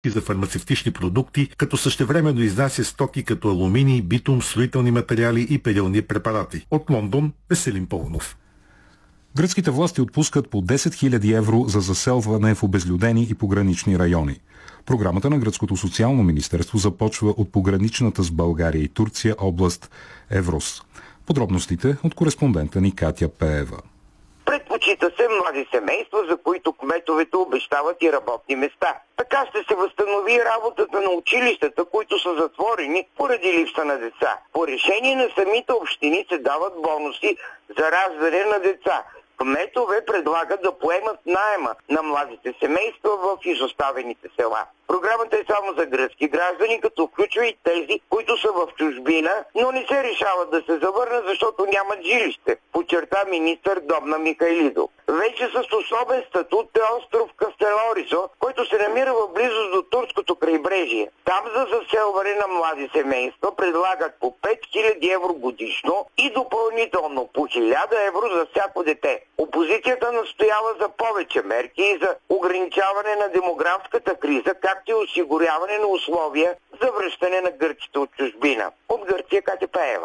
и за фармацевтични продукти, като същевременно изнася стоки като алуминий, битум, строителни материали и перилни препарати. От Лондон Веселин Пълнов. Гръцките власти отпускат по 10 000 евро за заселване в обезлюдени и погранични райони. Програмата на Гръцкото социално министерство започва от пограничната с България и Турция област Еврос. Подробностите от кореспондента ни Катя Пеева. Предпочита се млади семейства, за които кметовете обещават и работни места. Така ще се възстанови работата на училищата, които са затворени поради липса на деца. По решение на самите общини се дават бонуси за раждане на деца. Кметове предлагат да поемат наема на младите семейства в изоставените села. Програмата е само за гръцки граждани, като включва и тези, които са в чужбина, но не се решават да се завърнат, защото нямат жилище, подчерта министър Домна Михайлидо. Вече с особен статут е остров Кастелорисо, който се намира в близост до турското крайбрежие. Там за заселване на млади семейства предлагат по 5000 евро годишно и допълнително по 1000 евро за всяко дете. Опозицията настоява за повече мерки и за ограничаване на демографската криза, както и осигуряване на условия за връщане на гърците от чужбина. От Гърция Катя Пеева.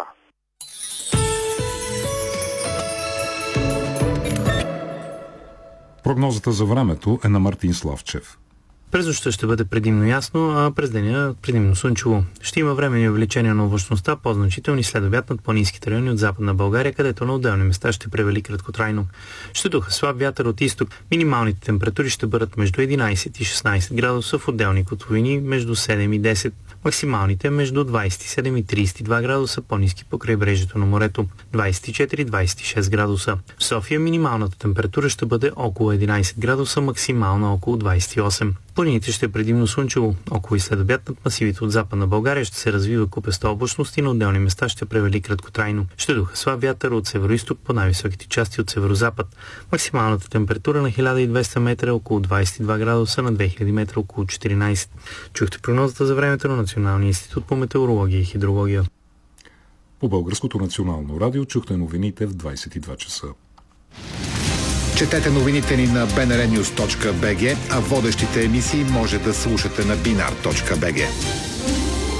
Прогнозата за времето е на Мартин Славчев. През нощта ще бъде предимно ясно, а през деня предимно слънчево. Ще има временни увеличения на облачността, по-значителни след обяд над планинските райони от Западна България, където на отделни места ще превали краткотрайно. Ще духа слаб вятър от изток. Минималните температури ще бъдат между 11 и 16 градуса, в отделни котловини между 7 и 10. Максималните между 27 и 32 градуса, по-ниски по крайбрежието на морето, 24-26 градуса. В София минималната температура ще бъде около 11 градуса, максимална около 28. Планините ще е предимно слънчево. Около и след обяд над масивите от Западна България ще се развива купеста облачност и на отделни места ще превали краткотрайно. Ще духа слаб вятър от североизток по най-високите части от северозапад. Максималната температура на 1200 метра е около 22 градуса, на 2000 метра около 14. Чухте прогнозата за времето на Националния институт по метеорология и хидрология. По Българското национално радио чухте новините в 22 часа. Четете новините ни на bnrnews.bg, а водещите емисии може да слушате на binar.bg.